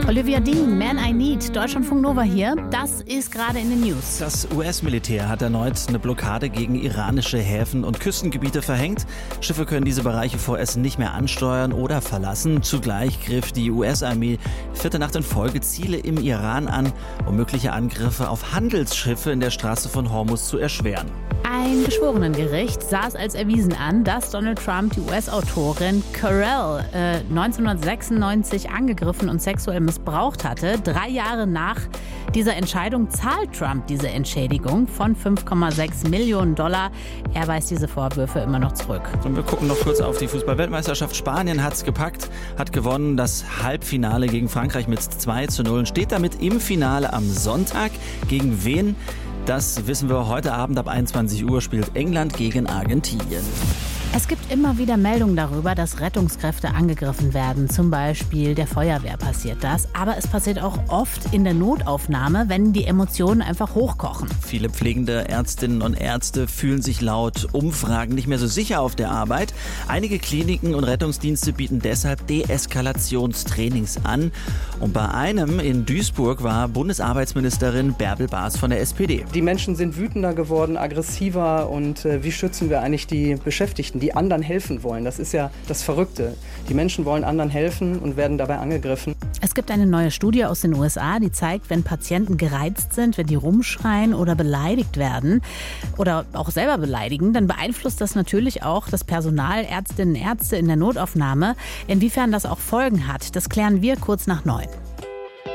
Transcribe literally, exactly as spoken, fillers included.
Olivia Dean, Man I Need, Deutschlandfunk Nova hier. Das ist gerade in den News. Das U S-Militär hat erneut eine Blockade gegen iranische Häfen und Küstengebiete verhängt. Schiffe können diese Bereiche vorerst nicht mehr ansteuern oder verlassen. Zugleich griff die U S-Armee vierte Nacht in Folge Ziele im Iran an, um mögliche Angriffe auf Handelsschiffe in der Straße von Hormuz zu erschweren. Ein Geschworenengericht sah es als erwiesen an, dass Donald Trump die U S-Autorin Carell äh, neunzehnhundertsechsundneunzig angegriffen und sexuell missbraucht hatte. Drei Jahre nach dieser Entscheidung zahlt Trump diese Entschädigung von fünf Komma sechs Millionen Dollar. Er weist diese Vorwürfe immer noch zurück. Und wir gucken noch kurz auf die Fußball-Weltmeisterschaft. Spanien hat es gepackt, hat gewonnen. Das Halbfinale gegen Frankreich mit zwei zu null. Steht damit im Finale am Sonntag. Gegen wen? Das wissen wir heute Abend ab einundzwanzig Uhr spielt England gegen Argentinien. Es gibt immer wieder Meldungen darüber, dass Rettungskräfte angegriffen werden. Zum Beispiel der Feuerwehr passiert das. Aber es passiert auch oft in der Notaufnahme, wenn die Emotionen einfach hochkochen. Viele pflegende Ärztinnen und Ärzte fühlen sich laut Umfragen nicht mehr so sicher auf der Arbeit. Einige Kliniken und Rettungsdienste bieten deshalb Deeskalationstrainings an. Und bei einem in Duisburg war Bundesarbeitsministerin Bärbel Baas von der S P D. Die Menschen sind wütender geworden, aggressiver und äh, wie schützen wir eigentlich die Beschäftigten, die anderen helfen wollen? Das ist ja das Verrückte. Die Menschen wollen anderen helfen und werden dabei angegriffen. Es gibt eine neue Studie aus den U S A, die zeigt, wenn Patienten gereizt sind, wenn die rumschreien oder beleidigt werden oder auch selber beleidigen, dann beeinflusst das natürlich auch das Personal, Ärztinnen und Ärzte in der Notaufnahme. Inwiefern das auch Folgen hat, das klären wir kurz nach neun.